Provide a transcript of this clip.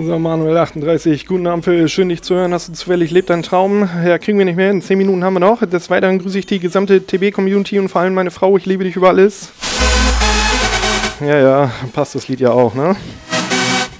So, Manuel 38, guten Abend, für schön dich zu hören. Hast du zufällig lebt dein Traum? Ja, kriegen wir nicht mehr. In 10 Minuten haben wir noch. Des Weiteren grüße ich die gesamte TB-Community und vor allem meine Frau. Ich liebe dich über alles. Ja, passt das Lied ja auch, ne?